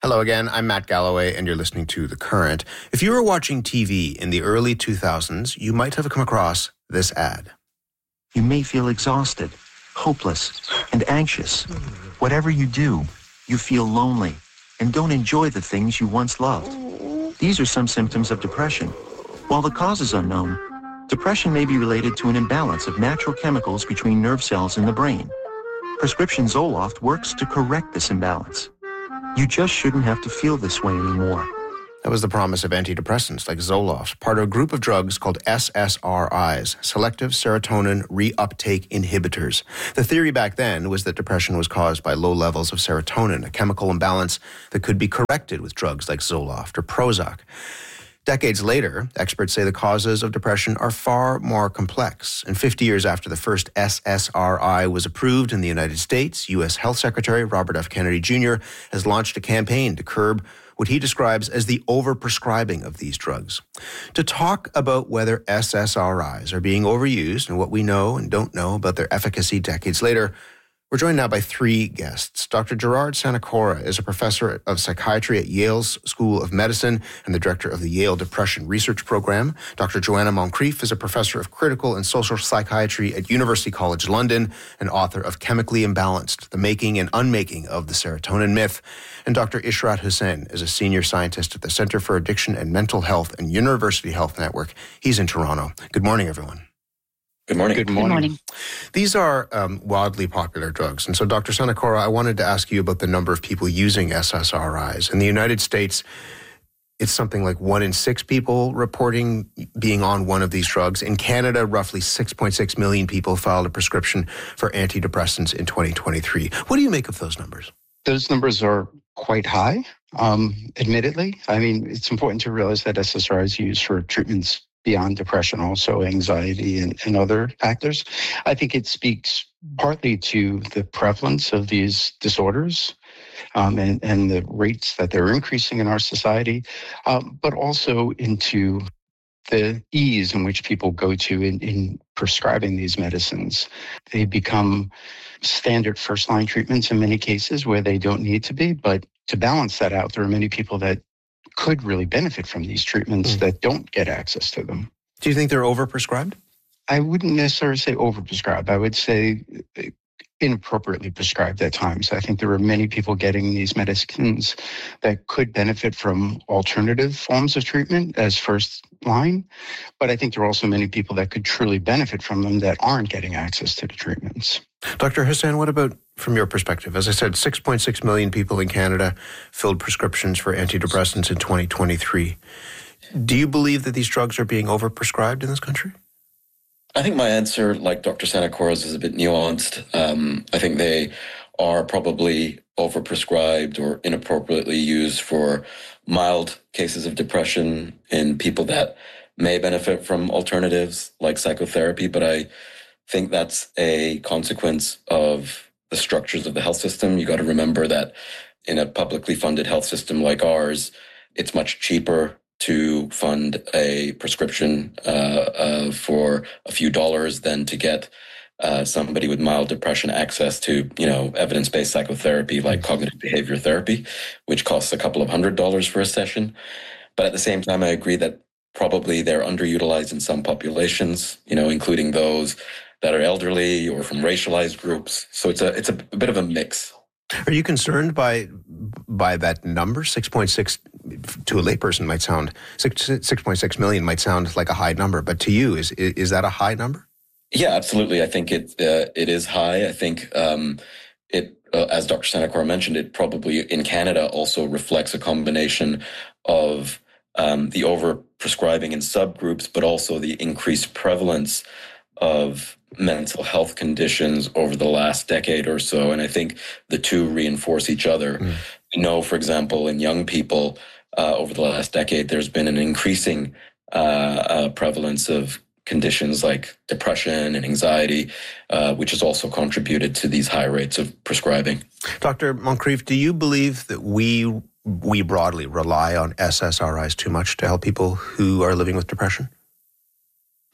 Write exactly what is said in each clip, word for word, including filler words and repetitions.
Hello again, I'm Matt Galloway, and you're listening to The Current. If you were watching T V in the early two thousands, you might have come across this ad. You may feel exhausted, hopeless, and anxious. Whatever you do, you feel lonely and don't enjoy the things you once loved. These are some symptoms of depression. While the cause is unknown, depression may be related to an imbalance of natural chemicals between nerve cells in the brain. Prescription Zoloft works to correct this imbalance. You just shouldn't have to feel this way anymore. That was the promise of antidepressants like Zoloft, part of a group of drugs called S S R Is, selective serotonin reuptake inhibitors. The theory back then was that depression was caused by low levels of serotonin, a chemical imbalance that could be corrected with drugs like Zoloft or Prozac. Decades later, experts say the causes of depression are far more complex. And fifty years after the first S S R I was approved in the United States, U S Health Secretary Robert F. Kennedy Junior has launched a campaign to curb what he describes as the overprescribing of these drugs. To talk about whether S S R Is are being overused and what we know and don't know about their efficacy decades later, we're joined now by three guests. Doctor Gerard Sanacora is a professor of psychiatry at Yale's School of Medicine and the director of the Yale Depression Research Program. Doctor Joanna Moncrief is a professor of critical and social psychiatry at University College London and author of Chemically Imbalanced, The Making and Unmaking of the Serotonin Myth. And Doctor Ishrat Hussain is a senior scientist at the Center for Addiction and Mental Health and University Health Network. He's in Toronto. Good morning, everyone. Good morning. Good morning. Good morning. These are um, wildly popular drugs. And so, Doctor Sanacora, I wanted to ask you about the number of people using S S R Is. In the United States, it's something like one in six people reporting being on one of these drugs. In Canada, roughly six point six million people filed a prescription for antidepressants in twenty twenty-three. What do you make of those numbers? Those numbers are quite high, um, admittedly. I mean, it's important to realize that S S R is used for treatments beyond depression, also anxiety and, and other factors. I think it speaks partly to the prevalence of these disorders um, and, and the rates that they're increasing in our society, um, but also into the ease in which people go to in, in prescribing these medicines. They become standard first-line treatments in many cases where they don't need to be, but to balance that out, there are many people that could really benefit from these treatments mm. that don't get access to them. Do you think they're overprescribed? I wouldn't necessarily say overprescribed. I would say inappropriately prescribed at times. I think there are many people getting these medicines that could benefit from alternative forms of treatment as first line, but I think there are also many people that could truly benefit from them that aren't getting access to the treatments. Doctor Hussain, what about from your perspective? As I said, six point six million people in Canada filled prescriptions for antidepressants in twenty twenty-three. Do you believe that these drugs are being overprescribed in this country? I think my answer, like Doctor Sanacora's, is a bit nuanced. Um, I think they are probably overprescribed or inappropriately used for mild cases of depression in people that may benefit from alternatives like psychotherapy, but I think that's a consequence of the structures of the health system. You got to remember that in a publicly funded health system like ours, it's much cheaper to fund a prescription uh, uh, for a few dollars than to get uh, somebody with mild depression access to, you know, evidence-based psychotherapy like cognitive behavior therapy, which costs a couple of hundred dollars for a session. But at the same time, I agree that probably they're underutilized in some populations, you know, including those that are elderly or from racialized groups. So it's a it's a, a bit of a mix. Are you concerned by by that number? six point six to a layperson might sound, six point six million might sound like a high number, but to you, is is that a high number? Yeah, absolutely. I think it uh, it is high. I think um, it, uh, as Doctor Sanacora mentioned, it probably in Canada also reflects a combination of um, the over-prescribing in subgroups, but also the increased prevalence of mental health conditions over the last decade or so. And I think the two reinforce each other. Mm. We know, for example, in young people uh, over the last decade, there's been an increasing uh, uh, prevalence of conditions like depression and anxiety, uh, which has also contributed to these high rates of prescribing. Doctor Moncrief, do you believe that we we broadly rely on S S R Is too much to help people who are living with depression?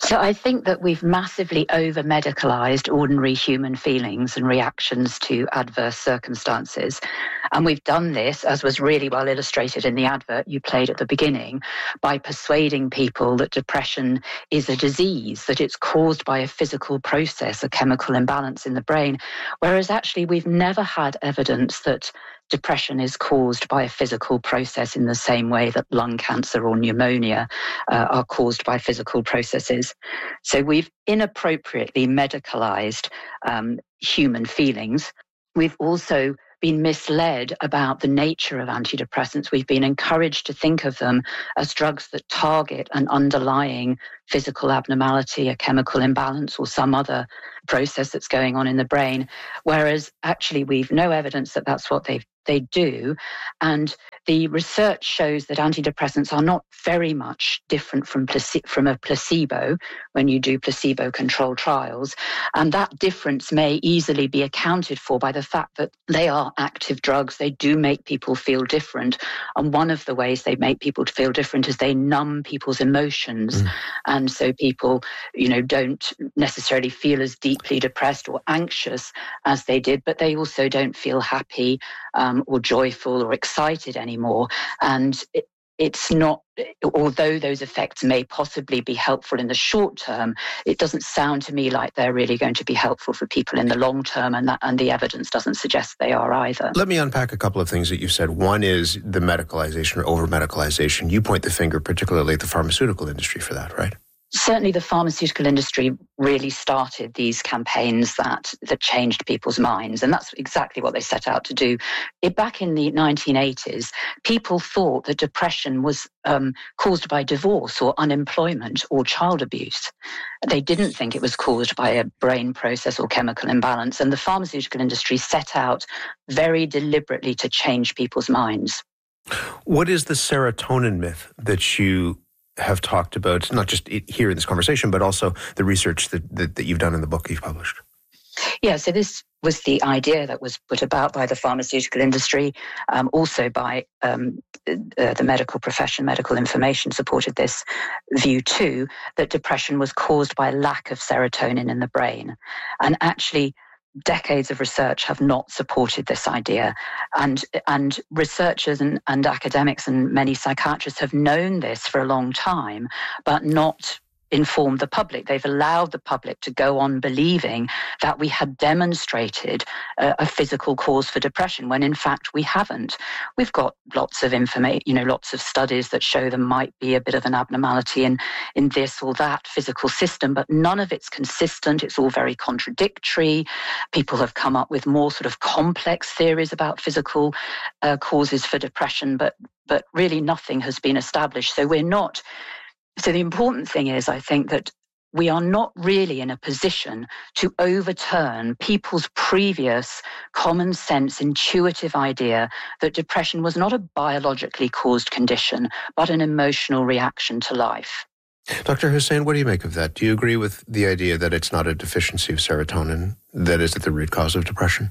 So I think that we've massively over-medicalized ordinary human feelings and reactions to adverse circumstances. And we've done this, as was really well illustrated in the advert you played at the beginning, by persuading people that depression is a disease, that it's caused by a physical process, a chemical imbalance in the brain, whereas actually we've never had evidence that depression is caused by a physical process in the same way that lung cancer or pneumonia uh, are caused by physical processes. So we've inappropriately medicalized um, human feelings. We've also been misled about the nature of antidepressants. We've been encouraged to think of them as drugs that target an underlying physical abnormality, a chemical imbalance, or some other process that's going on in the brain, whereas actually we've no evidence that that's what they they do. And the research shows that antidepressants are not very much different from place- from a placebo when you do placebo-controlled trials. And that difference may easily be accounted for by the fact that they are active drugs. They do make people feel different. And one of the ways they make people feel different is they numb people's emotions. Mm. And so people, you know, don't necessarily feel as deeply depressed or anxious as they did, but they also don't feel happy um, or joyful or excited anymore. And it, it's not, although those effects may possibly be helpful in the short term, it doesn't sound to me like they're really going to be helpful for people in the long term, and that and the evidence doesn't suggest they are either. Let me unpack a couple of things that you said. One is the medicalization or over-medicalization. You point the finger particularly at the pharmaceutical industry for that, right? Certainly the pharmaceutical industry really started these campaigns that that changed people's minds, and that's exactly what they set out to do. It, back in the nineteen eighties, people thought that depression was um, caused by divorce or unemployment or child abuse. They didn't think it was caused by a brain process or chemical imbalance, and the pharmaceutical industry set out very deliberately to change people's minds. What is the serotonin myth that you have talked about, not just here in this conversation, but also the research that, that, that you've done in the book you've published? Yeah, so this was the idea that was put about by the pharmaceutical industry, um, also by um, uh, the medical profession. Medical information supported this view too, that depression was caused by lack of serotonin in the brain. And actually, decades of research have not supported this idea. And, and researchers and, and academics and many psychiatrists have known this for a long time, but not informed the public. They've allowed the public to go on believing that we had demonstrated a, a physical cause for depression, when in fact we haven't. We've got lots of information, you know, lots of studies that show there might be a bit of an abnormality in, in this or that physical system, but none of it's consistent. It's all very contradictory. People have come up with more sort of complex theories about physical uh, causes for depression, but but really nothing has been established. So we're not So the important thing is, I think, that we are not really in a position to overturn people's previous common sense, intuitive idea that depression was not a biologically caused condition, but an emotional reaction to life. Doctor Hussain, what do you make of that? Do you agree with the idea that it's not a deficiency of serotonin that is at the root cause of depression?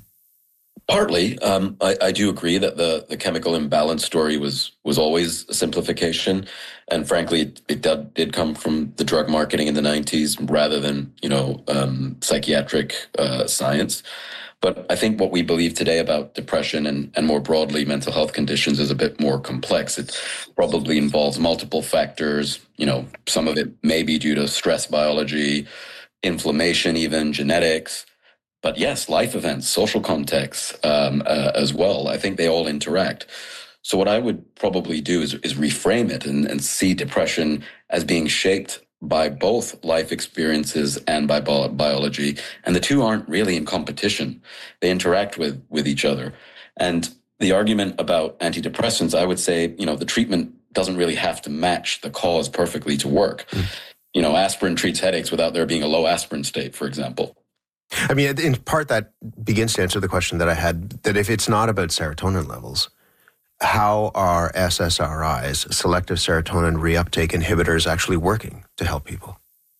Partly. Um, I, I do agree that the, the chemical imbalance story was was always a simplification. And frankly, it, it did, did come from the drug marketing in the nineties rather than, you know, um, psychiatric uh, science. But I think what we believe today about depression and, and more broadly mental health conditions is a bit more complex. It probably involves multiple factors. You know, some of it may be due to stress biology, inflammation, even genetics. But yes, life events, social contexts um, uh, as well. I think they all interact. So what I would probably do is, is reframe it and, and see depression as being shaped by both life experiences and by bi- biology. And the two aren't really in competition. They interact with, with each other. And the argument about antidepressants, I would say, you know, the treatment doesn't really have to match the cause perfectly to work. Mm. You know, aspirin treats headaches without there being a low aspirin state, for example. I mean, in part, that begins to answer the question that I had, that if it's not about serotonin levels, how are S S R Is, selective serotonin reuptake inhibitors, actually working to help people?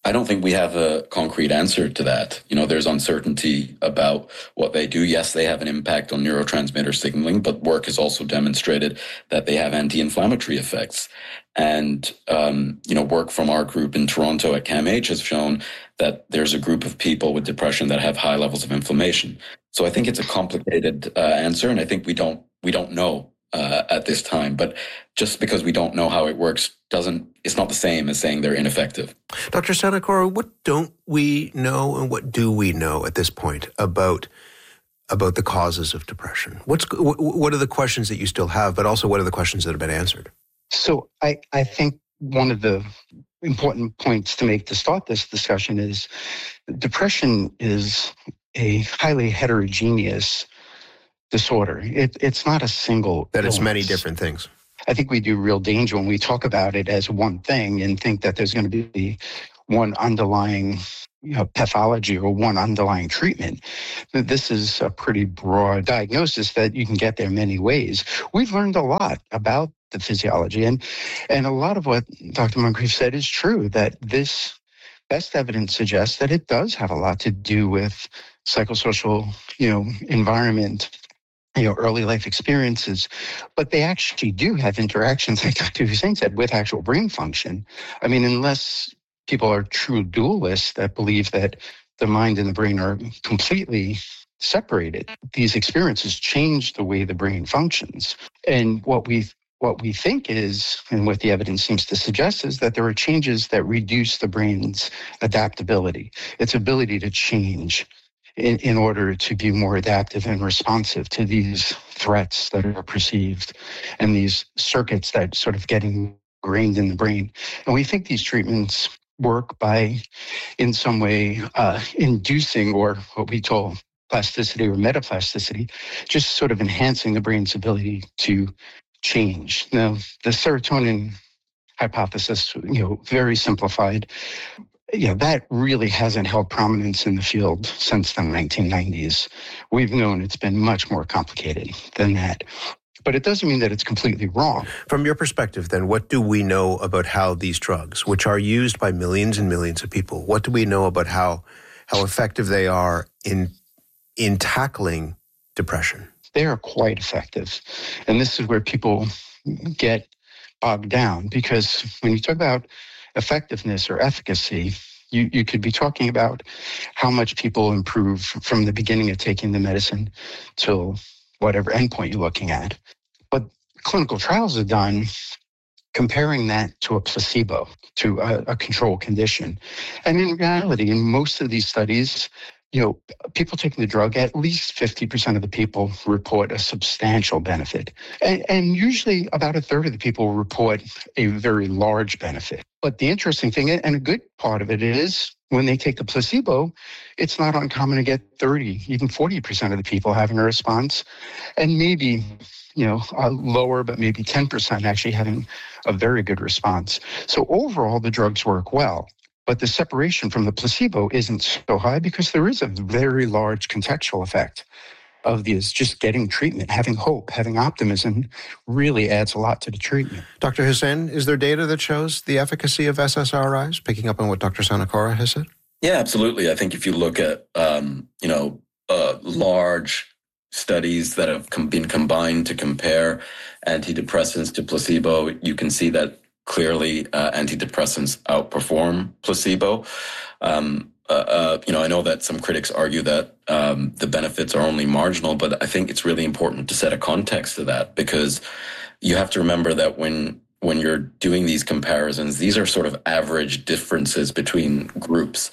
I don't think we have a concrete answer to that. You know, there's uncertainty about what they do. Yes, they have an impact on neurotransmitter signaling, but work has also demonstrated that they have anti-inflammatory effects. And, um, you know, work from our group in Toronto at CAMH has shown that there's a group of people with depression that have high levels of inflammation. So I think it's a complicated uh, answer, and I think we don't we don't know uh, at this time. But just because we don't know how it works doesn't it's not the same as saying they're ineffective. Doctor Sanacora, what don't we know and what do we know at this point about about the causes of depression? What's what are the questions that you still have, but also what are the questions that have been answered? So I, I think one of the important points to make to start this discussion is depression is a highly heterogeneous disorder. It, it's not a single That it's illness. many different things. I think we do real danger when we talk about it as one thing and think that there's going to be one underlying you know, pathology or one underlying treatment. This is a pretty broad diagnosis that you can get there many ways. We've learned a lot about the physiology, and and a lot of what Doctor Moncrief said is true, that this best evidence suggests that it does have a lot to do with psychosocial, you know, environment, you know, early life experiences, but they actually do have interactions, like Doctor Hussain said, with actual brain function. I mean, unless people are true dualists that believe that the mind and the brain are completely separated, these experiences change the way the brain functions. And what we what we think is, and what the evidence seems to suggest, is that there are changes that reduce the brain's adaptability, its ability to change in, in order to be more adaptive and responsive to these threats that are perceived and these circuits that sort of get ingrained in the brain. And we think these treatments work by, in some way, uh, inducing, or what we call plasticity or metaplasticity, just sort of enhancing the brain's ability to change. Now, the serotonin hypothesis, you know, very simplified, you know, that really hasn't held prominence in the field since the nineteen nineties. We've known it's been much more complicated than that. But it doesn't mean that it's completely wrong. From your perspective, then, what do we know about how these drugs, which are used by millions and millions of people, what do we know about how how effective they are in in tackling depression? They are quite effective. And this is where people get bogged down, because when you talk about effectiveness or efficacy, you, you could be talking about how much people improve from the beginning of taking the medicine till whatever endpoint you're looking at. But clinical trials are done comparing that to a placebo, to a, a control condition. And in reality, in most of these studies, you know, people taking the drug, at least fifty percent of the people report a substantial benefit. And, and usually about a third of the people report a very large benefit. But the interesting thing, and a good part of it is, when they take the placebo, it's not uncommon to get thirty, even forty percent of the people having a response, and maybe, you know, a lower, but maybe ten percent actually having a very good response. So overall, the drugs work well. But the separation from the placebo isn't so high because there is a very large contextual effect of these. Just getting treatment, having hope, having optimism really adds a lot to the treatment. Doctor Hussain, is there data that shows the efficacy of S S R Is, picking up on what Doctor Sanacora has said? Yeah, absolutely. I think if you look at, um, you know, uh, large studies that have com- been combined to compare antidepressants to placebo, you can see that clearly uh, antidepressants outperform placebo. Um, uh, uh, you know, I know that some critics argue that um, the benefits are only marginal, but I think it's really important to set a context to that, because you have to remember that when when you're doing these comparisons, these are sort of average differences between groups.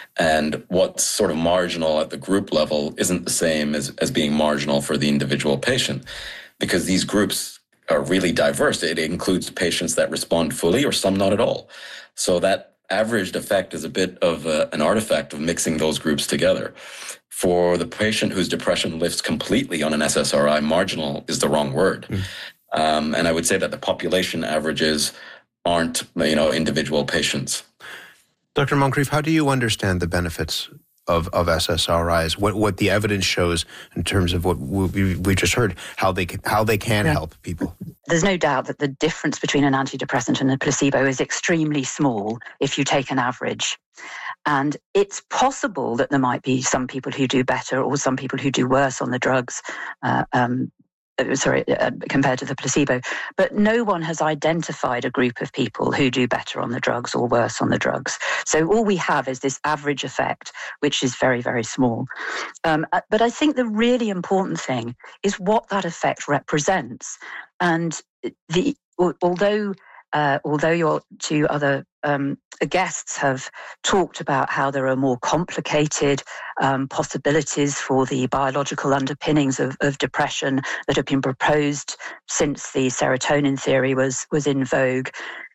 And what's sort of marginal at the group level isn't the same as, as being marginal for the individual patient, because these groups are really diverse. It includes patients that respond fully or some not at all. So that averaged effect is a bit of a, an artifact of mixing those groups together. For the patient whose depression lifts completely on an S S R I, marginal is the wrong word. Mm. Um, and I would say that the population averages aren't, you know, individual patients. Doctor Moncrief, how do you understand the benefits of, of S S R Is? What what the evidence shows in terms of what we, we just heard, how they can, how they can yeah. help people? there's no doubt that the difference between an antidepressant and a placebo is extremely small if you take an average. And it's possible that there might be some people who do better or some people who do worse on the drugs, uh, um, sorry, uh, compared to the placebo. But no one has identified a group of people who do better on the drugs or worse on the drugs. So all we have is this average effect, which is very, very small. Um, but I think the really important thing is what that effect represents. And the although uh, although your two other um, guests have talked about how there are more complicated um, possibilities for the biological underpinnings of, of depression that have been proposed since the serotonin theory was was in vogue,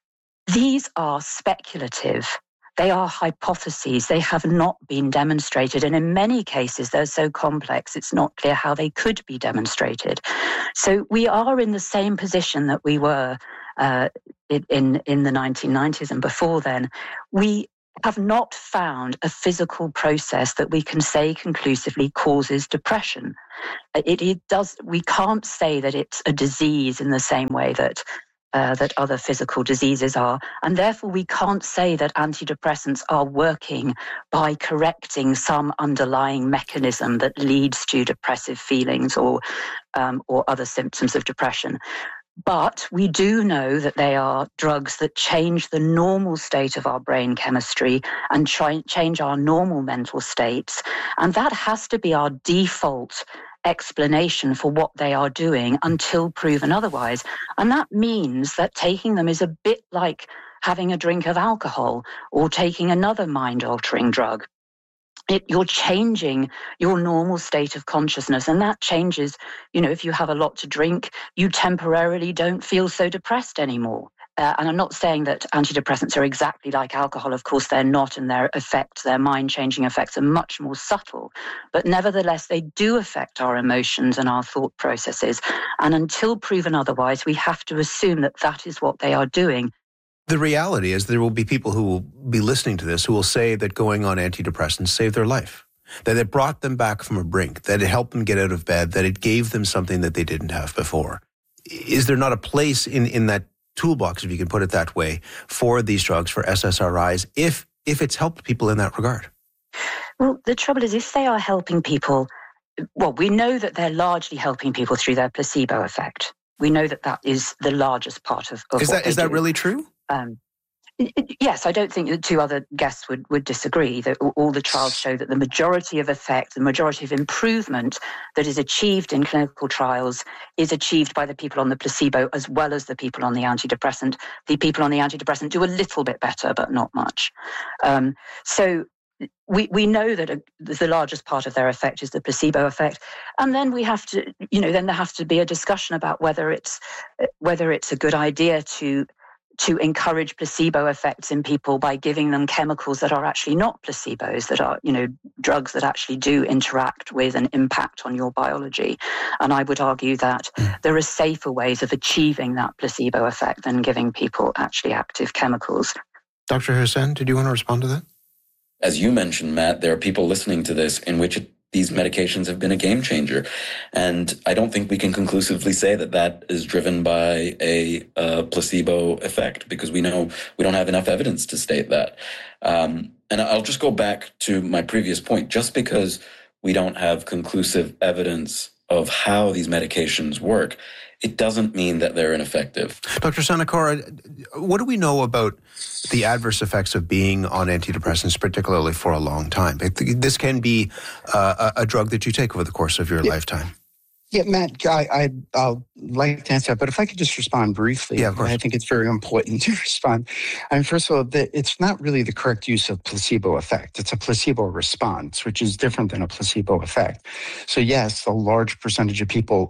these are speculative. They are hypotheses. They have not been demonstrated. And in many cases, they're so complex, it's not clear how they could be demonstrated. So we are in the same position that we were uh, in, in the nineteen nineties and before then. We have not found a physical process that we can say conclusively causes depression. It, it does. We can't say that it's a disease in the same way that Uh, that other physical diseases are. And therefore, we can't say that antidepressants are working by correcting some underlying mechanism that leads to depressive feelings or, um, or other symptoms of depression. But we do know that they are drugs that change the normal state of our brain chemistry and try, change our normal mental states. And that has to be our default explanation for what they are doing until proven otherwise. And that means that taking them is a bit like having a drink of alcohol or taking another mind-altering drug. It, you're changing your normal state of consciousness, and that changes, you know, if you have a lot to drink, you temporarily don't feel so depressed anymore. Uh, and I'm not saying that antidepressants are exactly like alcohol. Of course, they're not, and their effects, their mind-changing effects are much more subtle. But nevertheless, they do affect our emotions and our thought processes. And until proven otherwise, we have to assume that that is what they are doing. The reality is there will be people who will be listening to this who will say that going on antidepressants saved their life, that it brought them back from a brink, that it helped them get out of bed, that it gave them something that they didn't have before. Is there not a place in, in that toolbox, if you can put it that way, for these drugs, for S S R Is, if if it's helped people in that regard? Well, the trouble is, if they are helping people, well, we know that they're largely helping people through their placebo effect. We know that that is the largest part of, of is what that they is that do. really true? Um, Yes, I don't think the two other guests would, would disagree that all the trials show that the majority of effect, the majority of improvement that is achieved in clinical trials is achieved by the people on the placebo as well as the people on the antidepressant. The people on the antidepressant do a little bit better, but not much. Um, so we, we know that a, the largest part of their effect is the placebo effect. And then we have to, you know, then there has to be a discussion about whether it's whether it's a good idea to to encourage placebo effects in people by giving them chemicals that are actually not placebos, that are, you know, drugs that actually do interact with and impact on your biology. And I would argue that there are safer ways of achieving that placebo effect than giving people actually active chemicals. Doctor Hussain, did you want to respond to that? As you mentioned, Matt, there are people listening to this in which it these medications have been a game changer. And I don't think we can conclusively say that that is driven by a, a placebo effect, because we know we don't have enough evidence to state that. Um, and I'll just go back to my previous point. Just because we don't have conclusive evidence of how these medications work, it doesn't mean that they're ineffective. Doctor Sanacora, what do we know about the adverse effects of being on antidepressants, particularly for a long time? This can be uh, a drug that you take over the course of your yeah. lifetime. Yeah, Matt, I, I, I'll like to answer that, but if I could just respond briefly. Yeah, of course. I think it's very important to respond. I mean, first of all, the, it's not really the correct use of placebo effect. It's a placebo response, which is different than a placebo effect. So yes, a large percentage of people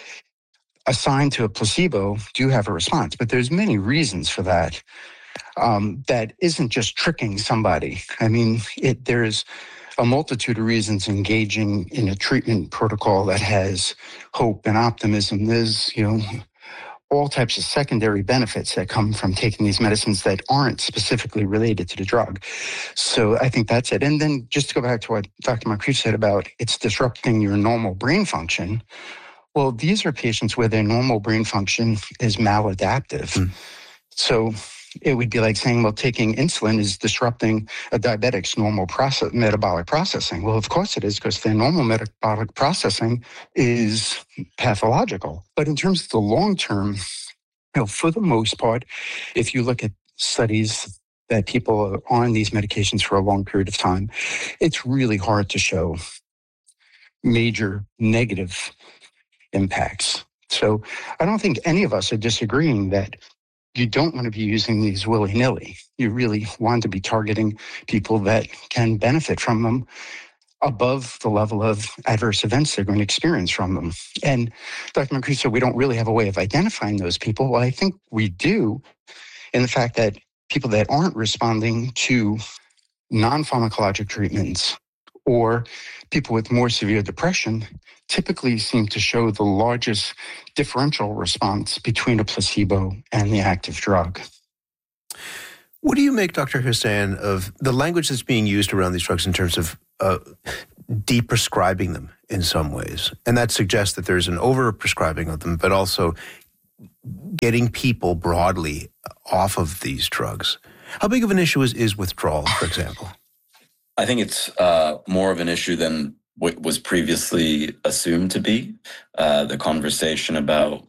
assigned to a placebo do have a response, but there's many reasons for that. Um, that isn't just tricking somebody. I mean, it, there's a multitude of reasons engaging in a treatment protocol that has hope and optimism. There's, you know, all types of secondary benefits that come from taking these medicines that aren't specifically related to the drug. So I think that's it. And then just to go back to what Doctor Marcuse said about it's disrupting your normal brain function. Well, these are patients where their normal brain function is maladaptive. Mm. So it would be like saying, well, taking insulin is disrupting a diabetic's normal process, metabolic processing. Well, of course it is, because their normal metabolic processing is pathological. But in terms of the long term, you know, for the most part, if you look at studies that people are on these medications for a long period of time, it's really hard to show major negative impacts. So I don't think any of us are disagreeing that you don't want to be using these willy-nilly. You really want to be targeting people that can benefit from them above the level of adverse events they're going to experience from them. And Doctor McCreary said we don't really have a way of identifying those people. Well, I think we do, in the fact that people that aren't responding to non-pharmacologic treatments or people with more severe depression typically seem to show the largest differential response between a placebo and the active drug. What do you make, Doctor Hussain, of the language that's being used around these drugs in terms of uh, de-prescribing them in some ways? And that suggests that there's an over-prescribing of them, but also getting people broadly off of these drugs. How big of an issue is, is withdrawal, for example? I think it's uh, more of an issue than what was previously assumed to be. Uh, the conversation about